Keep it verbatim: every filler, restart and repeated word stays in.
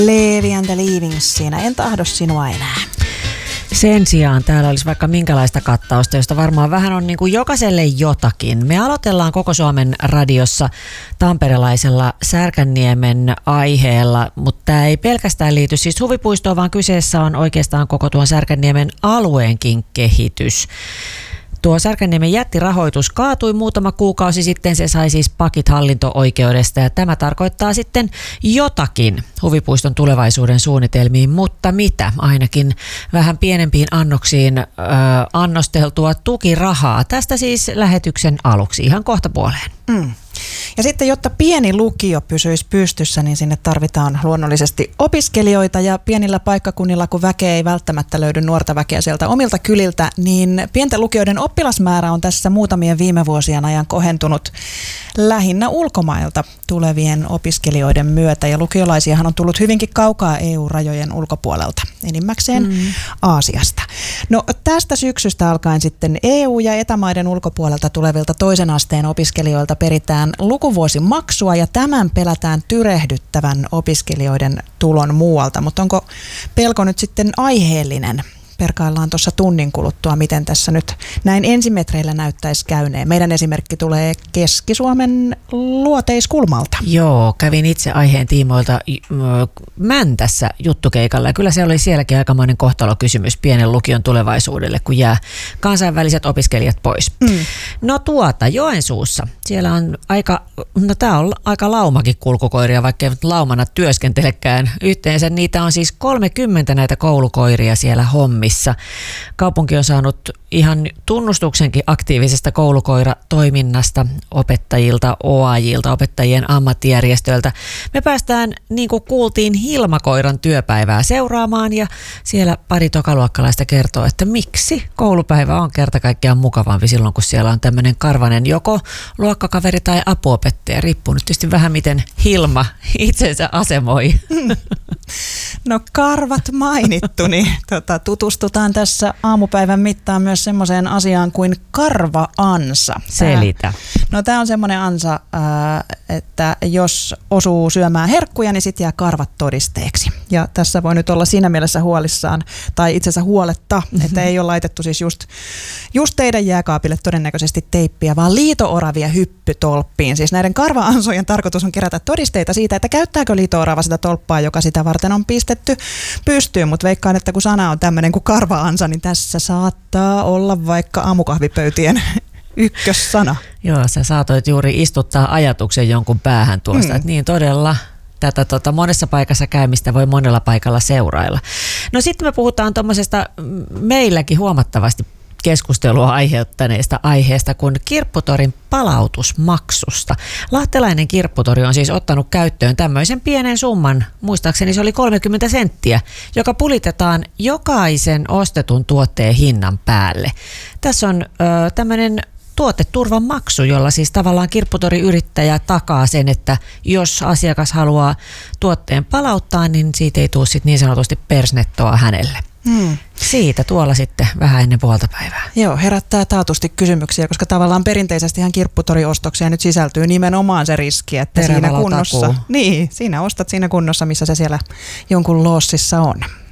Leevi and the Leavings siinä, en tahdo sinua enää. Sen sijaan täällä olisi vaikka minkälaista kattausta, josta varmaan vähän on niin kuin jokaiselle jotakin. Me aloitellaan Koko Suomen radiossa tamperelaisella Särkänniemen aiheella, mutta tämä ei pelkästään liity siis huvipuistoon, vaan kyseessä on oikeastaan koko tuon Särkänniemen alueenkin kehitys. Tuo Särkänniemen jättirahoitus kaatui muutama kuukausi sitten, se sai siis pakit hallinto-oikeudesta ja tämä tarkoittaa sitten jotakin huvipuiston tulevaisuuden suunnitelmiin, mutta mitä? Ainakin vähän pienempiin annoksiin ö, annosteltua tukirahaa. Tästä siis lähetyksen aluksi ihan kohta puoleen. Mm. Ja sitten, jotta pieni lukio pysyisi pystyssä, niin sinne tarvitaan luonnollisesti opiskelijoita ja pienillä paikkakunnilla, kun väkeä ei välttämättä löydy nuorta väkeä sieltä omilta kyliltä, niin pienten lukioiden oppilasmäärä on tässä muutamien viime vuosien ajan kohentunut lähinnä ulkomailta tulevien opiskelijoiden myötä. Ja lukiolaisiahan on tullut hyvinkin kaukaa E U-rajojen ulkopuolelta, enimmäkseen mm. Aasiasta. No tästä syksystä alkaen sitten E U- ja etämaiden ulkopuolelta tulevilta toisen asteen opiskelijoilta peritään lukuvuosimaksua ja tämän pelätään tyrehdyttävän opiskelijoiden tulon muualta, mutta onko pelko nyt sitten aiheellinen? Perkaillaan tuossa tunnin kuluttua, miten tässä nyt näin ensimetreillä näyttäisi käyneen. Meidän esimerkki tulee Keski-Suomen Luoteiskulmalta. Joo, kävin itse aiheen tiimoilta Mäntässä juttukeikalla ja kyllä se oli sielläkin aikamoinen kohtalokysymys pienen lukion tulevaisuudelle, kun jää kansainväliset opiskelijat pois. Mm. No tuota, Joensuussa, siellä on aika, no tää on aika laumakin kulkukoiria, vaikka ei laumana työskentelekään. Yhteensä niitä on siis kolmekymmentä näitä koulukoiria siellä hommissa. Kaupunki on saanut ihan tunnustuksenkin aktiivisesta koulukoiratoiminnasta opettajilta, O A J:lta, opettajien ammattijärjestöiltä. Me päästään, niin kuin kuultiin, Hilmakoiran työpäivää seuraamaan ja siellä pari tokaluokkalaista kertoo, että miksi koulupäivä on kerta kaikkiaan mukavampi silloin, kun siellä on tämmöinen karvanen joko luokkakaveri tai apuopettaja. Riippuu nyt tietysti vähän, miten Hilma itsensä asemoi. No karvat mainittu, niin tota, tutustutaan tässä aamupäivän mittaan myös semmoiseen asiaan kuin karva-ansa. Selitä. No tämä on semmoinen ansa, että jos osuu syömään herkkuja, niin sitten jää karvat todisteeksi. Ja tässä voi nyt olla siinä mielessä huolissaan, tai itse asiassa huoletta, mm-hmm. että ei ole laitettu siis just, just teidän jääkaapille todennäköisesti teippiä, vaan liito-oravia hyppytolppiin. Siis näiden karva-ansojen tarkoitus on kerätä todisteita siitä, että käyttääkö liito-orava sitä tolppaa, joka sitä varten on pistetty pystyyn. Mutta veikkaan, että kun sana on tämmöinen kuin karva-ansa, niin tässä saattaa olla vaikka aamukahvipöytien ykkössana. Joo, sä saatoit juuri istuttaa ajatuksen jonkun päähän tuosta, mm. että niin todella tätä tota, monessa paikassa käymistä voi monella paikalla seurailla. No sitten me puhutaan tuommoisesta meilläkin huomattavasti keskustelua aiheuttaneesta aiheesta kuin kirpputorin palautusmaksusta. Lahtelainen kirpputori on siis ottanut käyttöön tämmöisen pienen summan, muistaakseni se oli kolmekymmentä senttiä, joka pulitetaan jokaisen ostetun tuotteen hinnan päälle. Tässä on ö, tämmöinen tuoteturvan maksu, jolla siis tavallaan kirpputoriyrittäjä takaa sen, että jos asiakas haluaa tuotteen palauttaa, niin siitä ei tule sit niin sanotusti persnettoa hänelle. Hmm. Siitä tuolla sitten vähän ennen puolta päivää. Joo, herättää taatusti kysymyksiä, koska tavallaan perinteisesti ihan kirpputoriostoksia nyt sisältyy nimenomaan se riski, että siinä kunnossa, niin, siinä ostat siinä kunnossa, missä se siellä jonkun loossissa on.